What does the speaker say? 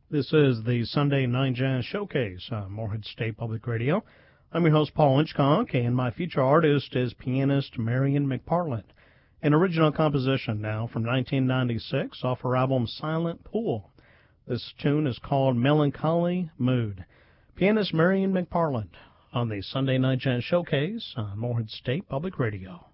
This is the Sunday Night Jazz Showcase on Morehead State Public Radio. I'm your host, Paul Hitchcock, and my feature artist is pianist Marion McPartland. An original composition now from 1996 off her album Silent Pool. This tune is called Melancholy Mood. Pianist Marion McPartland on the Sunday Night Jazz Showcase on Morehead State Public Radio.